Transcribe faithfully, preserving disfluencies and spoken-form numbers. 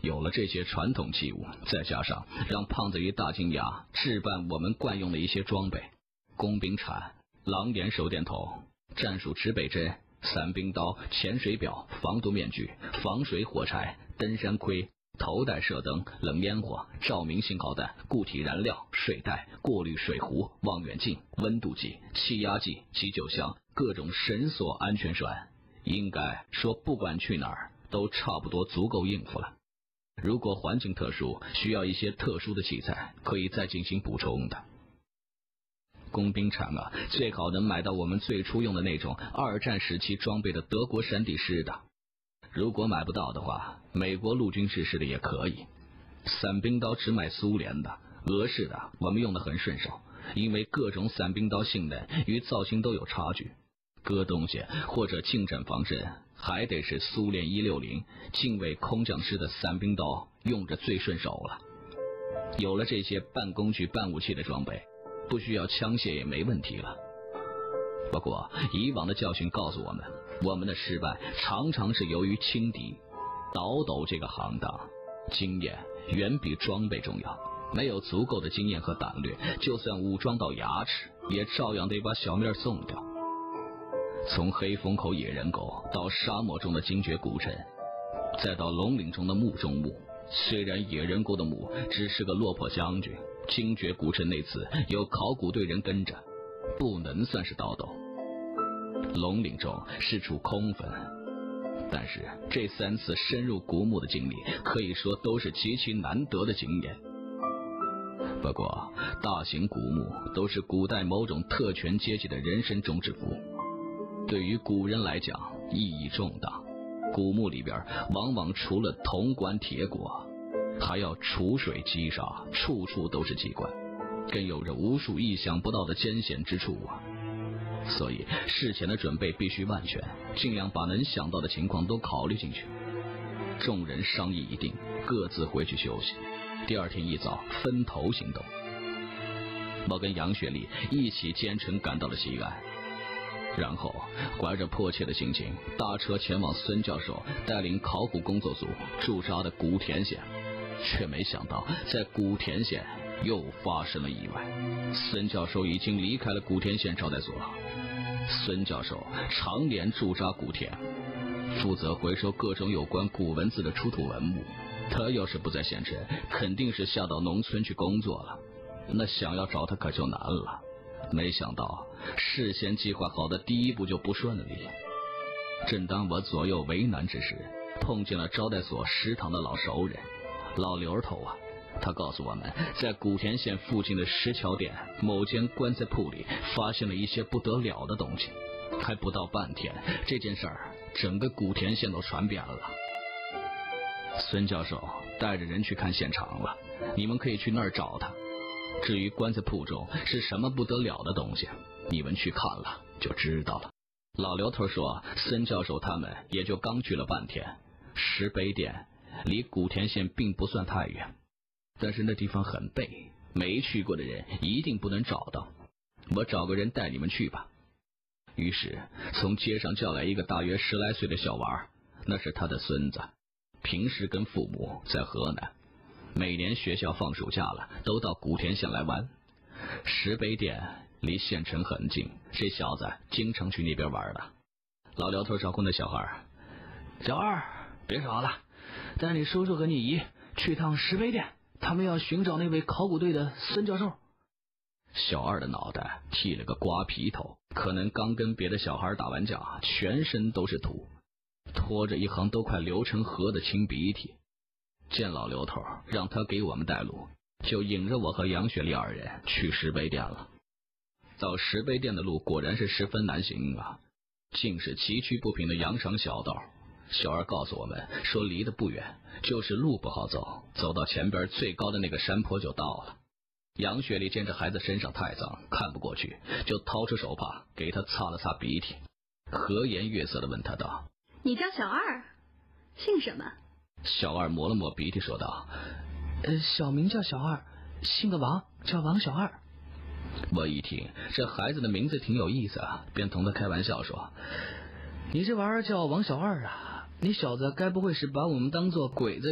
有了这些传统器物，再加上让胖子与大金牙置办我们惯用的一些装备，工兵铲、狼眼手电筒、战术指北针、伞兵刀、潜水表、防毒面具、防水火柴、登山盔、头戴射灯、冷烟火、照明信号弹、固体燃料、睡袋、过滤水壶、望远镜、温度计、气压计、急救箱、各种绳索、安全栓，应该说不管去哪儿都差不多足够应付了。如果环境特殊，需要一些特殊的器材，可以再进行补充的。工兵铲啊，最好能买到我们最初用的那种二战时期装备的德国山地师的，如果买不到的话，美国陆军制式的也可以。伞兵刀只买苏联的，俄式的我们用得很顺手，因为各种伞兵刀性能与造型都有差距，割东西或者近战防身还得是苏联一六零近卫空降师的伞兵刀用着最顺手了。有了这些半工具半武器的装备，不需要枪械也没问题了。不过以往的教训告诉我们，我们的失败常常是由于轻敌。倒斗这个行当，经验远比装备重要，没有足够的经验和胆略，就算武装到牙齿，也照样得把小命送掉。从黑风口野人狗到沙漠中的精绝古城，再到龙岭中的墓中墓，虽然野人沟的墓只是个落魄将军，精绝古城那次有考古队人跟着，不能算是倒斗。龙岭中是处空坟，但是这三次深入古墓的经历可以说都是极其难得的经验。不过大型古墓都是古代某种特权阶级的人生终止符，对于古人来讲意义重大。古墓里边往往除了铜棺铁椁，还要储水积沙，处处都是机关，更有着无数意想不到的艰险之处啊！所以事前的准备必须万全，尽量把能想到的情况都考虑进去。众人商议一定，各自回去休息。第二天一早分头行动。我跟杨雪丽一起兼程赶到了西安，然后怀着迫切的心情，搭车前往孙教授带领考古工作组驻扎的古田县，却没想到在古田县又发生了意外。孙教授已经离开了古田县招待所。孙教授常年驻扎古田，负责回收各种有关古文字的出土文物，他要是不在县城，肯定是下到农村去工作了，那想要找他可就难了。没想到事先计划好的第一步就不顺利。正当我左右为难之时，碰见了招待所食堂的老熟人老刘头啊。他告诉我们，在古田县附近的石桥店某间棺材铺里发现了一些不得了的东西，还不到半天，这件事儿整个古田县都传遍了。孙教授带着人去看现场了，你们可以去那儿找他。至于棺材铺中是什么不得了的东西，你们去看了就知道了。老刘头说，孙教授他们也就刚去了半天，石碑店离古田县并不算太远，但是那地方很背，没去过的人一定不能找到。我找个人带你们去吧。于是从街上叫来一个大约十来岁的小娃，那是他的孙子，平时跟父母在河南，每年学校放暑假了都到古田县来玩。石碑店离县城很近，这小子经常去那边玩的。老刘头招呼那小孩，小二别傻了，带你叔叔和你姨去趟石碑店，他们要寻找那位考古队的孙教授。小二的脑袋剃了个瓜皮头，可能刚跟别的小孩打完架，全身都是土，拖着一行都快流成河的清鼻涕。见老刘头让他给我们带路，就引着我和杨雪丽二人去石碑店了。到石碑店的路果然是十分难行啊，尽是崎岖不平的羊肠小道。小二告诉我们说离得不远，就是路不好走，走到前边最高的那个山坡就到了。杨雪丽见这孩子身上太脏，看不过去，就掏出手帕给他擦了擦鼻涕，和颜悦色地问他道， 你叫小二，姓什么？ 小二抹了抹鼻涕说道， 呃，小名叫小二，姓个王，叫王小二。 我一听这孩子的名字挺有意思啊，便同他开玩笑说， 你这玩意儿叫王小二啊，你小子该不会是把我们当作鬼子